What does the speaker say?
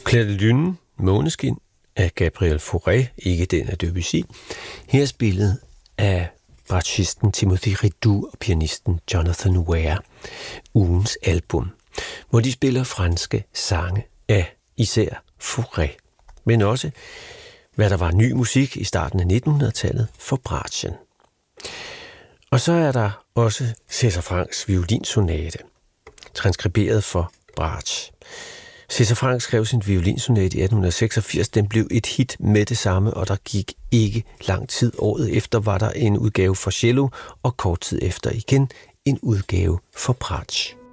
Clair de Lune, Måneskin af Gabriel Fauré, ikke den af Debussy. Her er spillet af bratschisten Timothy Ridoux og pianisten Jonathan Ware, ugens album, hvor de spiller franske sange af især Fauré, men også hvad der var ny musik i starten af 1900-tallet for bratschen. Og så er der også César Francs violinsonate, transkriberet for bratsch. César Franck skrev sin violinsonate i 1886. Den blev et hit med det samme, og der gik ikke lang tid. Året efter var der en udgave for cello, og kort tid efter igen en udgave for bratsch.